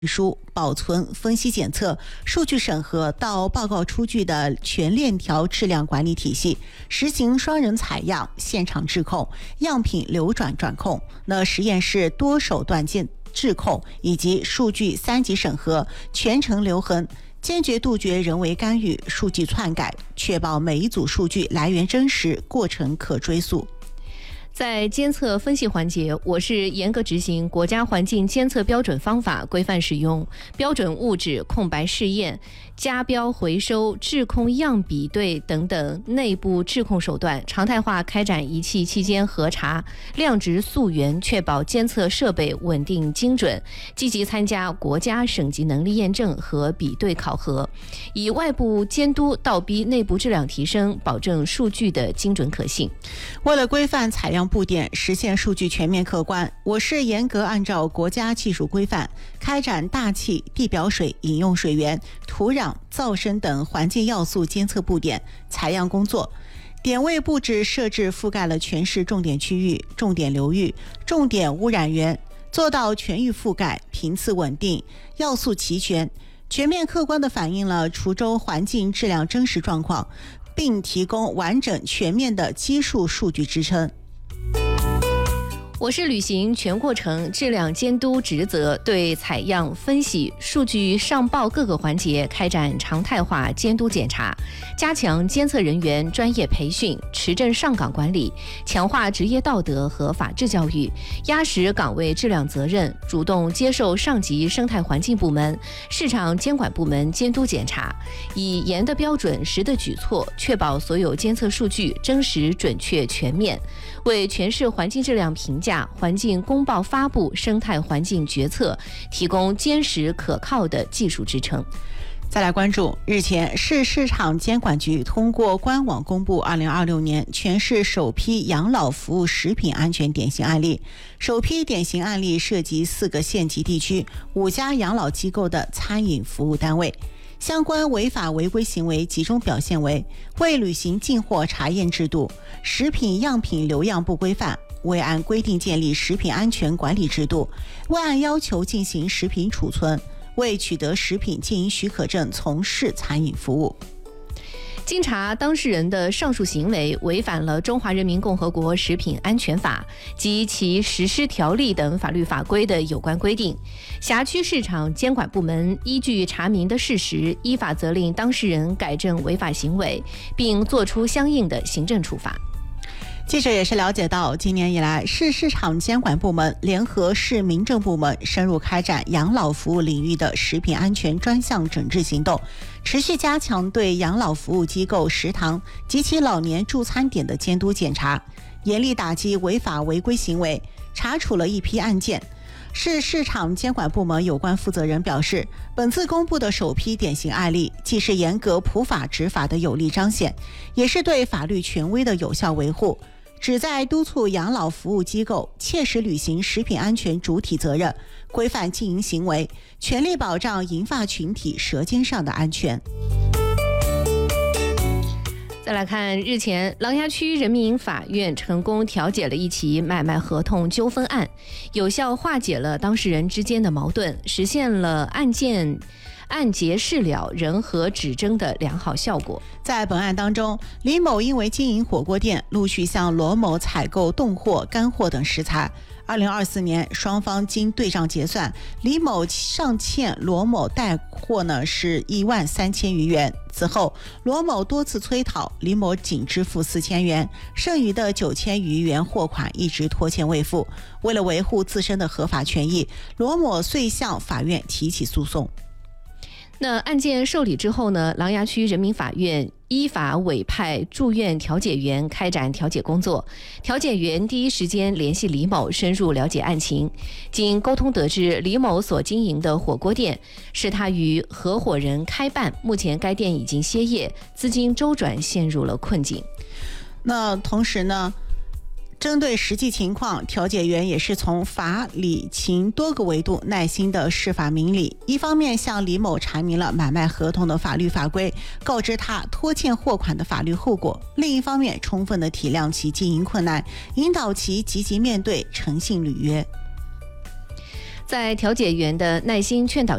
书、保存、分析检测、数据审核到报告出具的全链条质量管理体系，实行双人采样、现场质控、样品流转转控、实验室多手段质控以及数据3级审核，全程留痕，坚决杜绝人为干预、数据篡改，确保每一组数据来源真实、过程可追溯。 在监测分析环节，我市严格执行国家环境监测标准方法，规范使用标准物质空白试验、加标回收、质控样比对等等内部质控手段，常态化开展仪器期间核查、量值溯源，确保监测设备稳定精准，积极参加国家省级能力验证和比对考核，以外部监督倒逼内部质量提升，保证数据的精准可信。 为了规范采样布点，实现数据全面客观，我市严格按照国家技术规范，开展大气、地表水、饮用水源、土壤、噪声等环境要素监测布点采样工作。点位布置设置覆盖了全市重点区域、重点流域、重点污染源，做到全域覆盖、频次稳定、要素齐全，全面客观地反映了滁州环境质量真实状况，并提供完整全面的基数数据支撑。 我市履行全过程质量监督职责，对采样、分析、数据上报各个环节开展常态化监督检查，加强监测人员专业培训、持证上岗管理，强化职业道德和法治教育，压实岗位质量责任，主动接受上级生态环境部门、市场监管部门监督检查，以严的标准、实的举措，确保所有监测数据真实、准确、全面，为全市环境质量评价、环境公报发布、生态环境决策提供坚实可靠的技术支撑。 再来关注，日前市市场监管局通过官网公布2026年全市首批养老服务食品安全典型案例。首批典型案例涉及4个县级地区5家养老机构的餐饮服务单位，相关违法违规行为集中表现为未履行进货查验制度、食品样品留样不规范、未按规定建立食品安全管理制度、未按要求进行食品储存、未取得食品经营许可证从事餐饮服务。 经查，当事人的上述行为违反了《中华人民共和国食品安全法》及其实施条例等法律法规的有关规定。辖区市场监管部门依据查明的事实，依法责令当事人改正违法行为，并作出相应的行政处罚。 记者也是了解到，今年以来，市市场监管部门联合市民政部门深入开展养老服务领域的食品安全专项整治行动，持续加强对养老服务机构、食堂及其老年助餐点的监督检查，严厉打击违法违规行为，查处了一批案件。市市场监管部门有关负责人表示，本次公布的首批典型案例，既是严格普法执法的有力彰显，也是对法律权威的有效维护，旨在督促养老服务机构切实履行食品安全主体责任，规范经营行为，全力保障银发群体舌尖上的安全。 再来看，日前琅琊区人民法院成功调解了一起买卖合同纠纷案，有效化解了当事人之间的矛盾，实现了案结事了、人和止争的良好效果。 在本案当中，李某因为经营火锅店，陆续向罗某采购冻货、干货等食材。2024年，双方经对账结算，李某尚欠罗某带货是13000余元。此后，罗某多次催讨，李某仅支付4000元，剩余的9000余元货款一直拖欠未付。为了维护自身的合法权益，罗某遂向法院提起诉讼。 那案件受理之后呢，琅琊区人民法院依法委派住院调解员开展调解工作。调解员第一时间联系李某，深入了解案情。经沟通得知，李某所经营的火锅店是他与合伙人开办，目前该店已经歇业，资金周转陷入了困境。 那同时呢，针对实际情况，调解员也是从法理情多个维度耐心的释法明理。一方面向李某阐明了买卖合同的法律法规，告知他拖欠货款的法律后果；另一方面充分的体谅其经营困难，引导其积极面对，诚信履约。 在调解员的耐心劝导